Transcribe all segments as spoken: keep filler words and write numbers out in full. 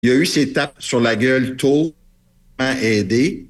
Il y a eu ces tapes sur la gueule tôt, à aider.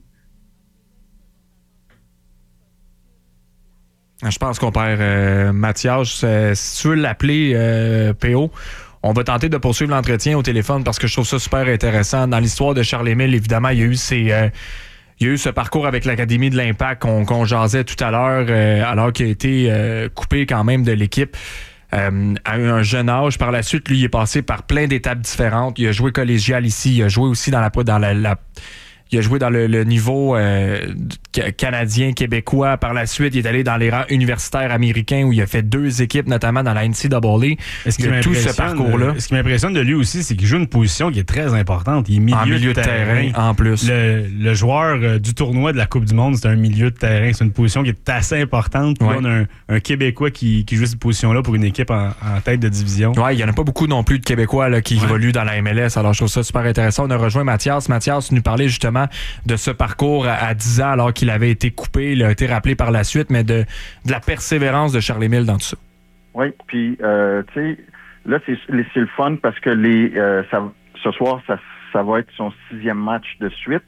Je pense qu'on perd euh, Mathias. Euh, si tu veux l'appeler, euh, P O, on va tenter de poursuivre l'entretien au téléphone parce que je trouve ça super intéressant. Dans l'histoire de Charles-Émile, évidemment, il y a eu ces... Euh, Il y a eu ce parcours avec l'Académie de l'Impact qu'on, qu'on jasait tout à l'heure, euh, alors qu'il a été euh, coupé quand même de l'équipe euh, à un jeune âge. Par la suite, lui, il est passé par plein d'étapes différentes. Il a joué collégial ici, il a joué aussi dans la... Dans la, la il a joué dans le, le niveau euh, canadien, québécois. Par la suite, il est allé dans les rangs universitaires américains où il a fait deux équipes, notamment dans la N C A A. Est-ce que tout ce parcours-là. Ce qui m'impressionne de lui aussi, c'est qu'il joue une position qui est très importante. Il est milieu, en milieu de, de terrain, terrain, en plus. Le, le joueur euh, du tournoi de la Coupe du Monde, c'est un milieu de terrain. C'est une position qui est assez importante. Puis ouais. Là, on a un, un Québécois qui, qui joue cette position-là pour une équipe en, en tête de division. Oui, il n'y en a pas beaucoup non plus de Québécois là, qui ouais. évoluent dans la M L S. Alors, je trouve ça super intéressant. On a rejoint Mathias. Mathias nous parlait justement de ce parcours à dix ans alors qu'il avait été coupé, il a été rappelé par la suite, mais de, de la persévérance de Charles-Émile dans tout ça. Oui, puis euh, tu sais, là c'est, c'est le fun parce que les euh, ça, ce soir, ça, ça va être son sixième match de suite.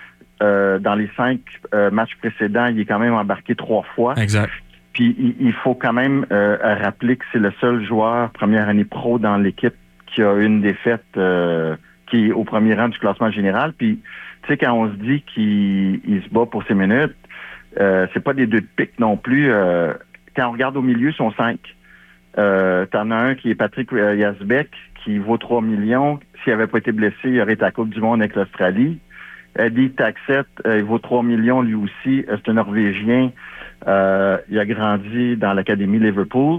Euh, dans les cinq euh, matchs précédents, il est quand même embarqué trois fois. Exact. Puis il, il faut quand même euh, rappeler que c'est le seul joueur première année pro dans l'équipe qui a une défaite euh, qui est au premier rang du classement général. Puis tu sais, quand on se dit qu'il il se bat pour ses minutes, euh, c'est pas des deux de pique non plus. Euh, quand on regarde au milieu, ils sont cinq. Euh, t'en as un qui est Patrick Yazbek, qui vaut trois millions. S'il n'avait pas été blessé, il aurait été à la Coupe du Monde avec l'Australie. Eddie Taxet, euh, il vaut trois millions lui aussi. C'est un Norvégien. Euh, il a grandi dans l'Académie Liverpool.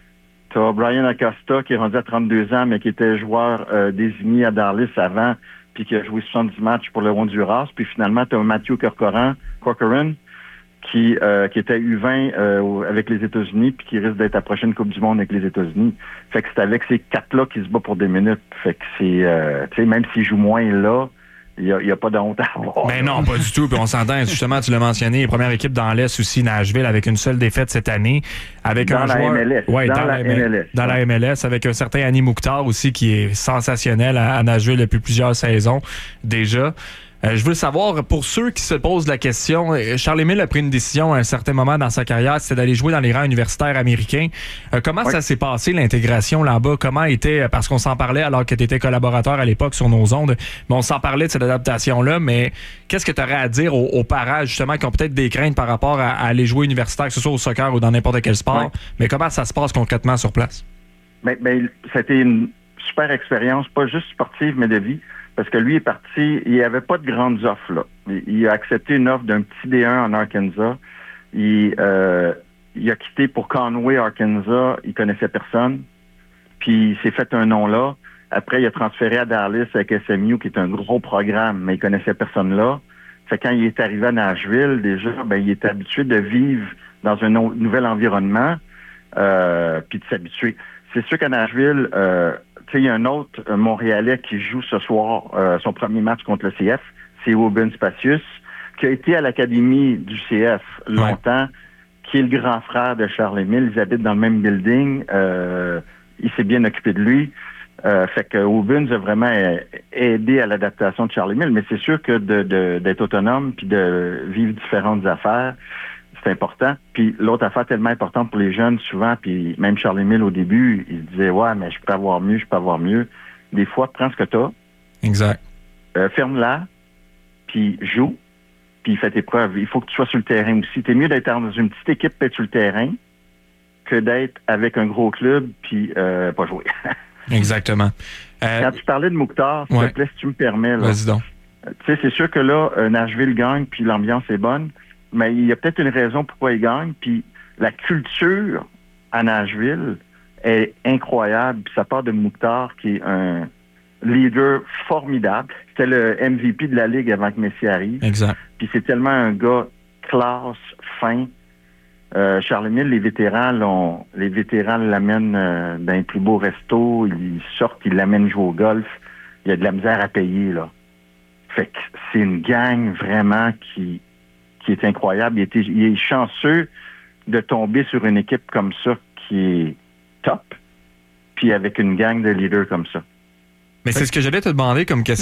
T'as Brian Acosta, qui est rendu à trente-deux ans, mais qui était joueur euh, désigné à Dallas avant, puis qui a joué soixante-dix matchs pour le Honduras. Puis finalement, tu as Matthew Corcoran, Corcoran qui, euh, qui était U vingt euh, avec les États-Unis, puis qui risque d'être à la prochaine Coupe du Monde avec les États-Unis. Fait que c'est avec ces quatre-là qu'il se bat pour des minutes. Fait que c'est, euh, tu sais, même s'il joue moins là, il n'y a, y a pas de honte à avoir. Mais non, pas du tout. Puis on s'entend, justement, tu l'as mentionné, première équipe dans l'Est aussi, Nashville, avec une seule défaite cette année. Avec dans un la joueur... M L S. Ouais, dans, dans la la M L S. Dans la M L S, avec un certain Annie Mouktar aussi, qui est sensationnel à, à Nashville depuis plusieurs saisons déjà. Euh, je veux savoir, pour ceux qui se posent la question, Charles-Émile a pris une décision à un certain moment dans sa carrière, c'était d'aller jouer dans les rangs universitaires américains. Euh, comment oui. ça s'est passé, l'intégration là-bas? Comment était, parce qu'on s'en parlait alors que tu étais collaborateur à l'époque sur nos ondes, mais on s'en parlait de cette adaptation-là, mais qu'est-ce que tu aurais à dire aux, aux parents, justement, qui ont peut-être des craintes par rapport à, à aller jouer universitaire, que ce soit au soccer ou dans n'importe quel sport, oui. mais comment ça se passe concrètement sur place? Ben, ben, c'était une super expérience, pas juste sportive, mais de vie. Parce que lui est parti, il n'y avait pas de grandes offres, là. Il, il a accepté une offre d'un petit D un en Arkansas. Il, euh, il a quitté pour Conway, Arkansas. Il connaissait personne. Puis il s'est fait un nom là. Après, il a transféré à Dallas avec S M U, qui est un gros programme, mais il connaissait personne là. Fait que quand il est arrivé à Nashville, déjà, ben, il était habitué de vivre dans un no- nouvel environnement, euh, puis de s'habituer. C'est sûr qu'à Nashville, euh, il y a un autre euh, Montréalais qui joue ce soir euh, son premier match contre le C F, c'est Ruben Spacius, qui a été à l'Académie du C F longtemps, ouais. qui est le grand frère de Charles-Émile. Ils habitent dans le même building. Euh, il s'est bien occupé de lui. Euh, fait que Ruben a vraiment aidé à l'adaptation de Charles-Émile, mais c'est sûr que de, de, d'être autonome puis de vivre différentes affaires, c'est important. Puis l'autre affaire tellement importante pour les jeunes, souvent, puis même Charles-Émile au début, il se disait « Ouais, mais je peux avoir mieux, je peux avoir mieux. » Des fois, prends ce que tu as. Exact. Euh, ferme-la, puis joue, puis fais tes preuves. Il faut que tu sois sur le terrain aussi. T'es mieux d'être dans une petite équipe peut-être sur le terrain que d'être avec un gros club puis euh, pas jouer. Exactement. Euh, Quand tu parlais de Mouktar, s'il ouais. te plaît, si tu me permets. Là, Vas-y donc. Tu sais, c'est sûr que là, euh, Nashville gagne, puis l'ambiance est bonne. Mais il y a peut-être une raison pourquoi il gagne. Puis la culture à Nashville est incroyable. Puis ça part de Mouktar, qui est un leader formidable. C'était le M V P de la Ligue avant que Messi arrive. Exact. Puis c'est tellement un gars classe, fin. Euh, Charles-Émile, les vétérans, l'ont, les vétérans l'amènent euh, dans les plus beaux restos. Ils sortent, ils l'amènent jouer au golf. Il y a de la misère à payer, là. Fait que c'est une gang vraiment qui... qui est incroyable. Il, était, il est chanceux de tomber sur une équipe comme ça qui est top, puis avec une gang de leaders comme ça. Mais c'est ce que j'allais te demander comme question.